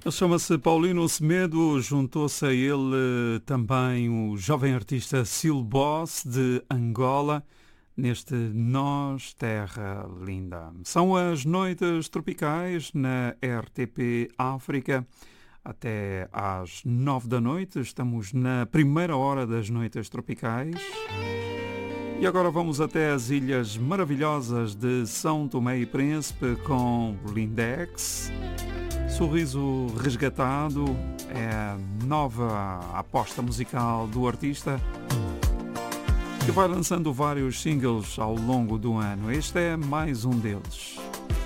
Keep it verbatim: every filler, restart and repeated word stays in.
Ele chama-se Paulino Semedo, juntou-se a ele também o jovem artista Sil Boss de Angola, neste Nós, Terra Linda. São as noites tropicais na R T P África, até às nove da noite. Estamos na primeira hora das noites tropicais. E agora vamos até as ilhas maravilhosas de São Tomé e Príncipe com Lindex. Sorriso Resgatado é a nova aposta musical do artista, que vai lançando vários singles ao longo do ano. Este é mais um deles.